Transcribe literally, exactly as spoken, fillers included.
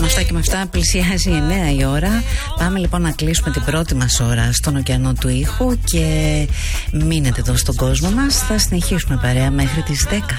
Με αυτά και με αυτά πλησιάζει η εννέα η ώρα. Πάμε λοιπόν να κλείσουμε την πρώτη μας ώρα στον ωκεανό του ήχου και μείνετε εδώ στον κόσμο μας. Θα συνεχίσουμε παρέα μέχρι τις δέκα.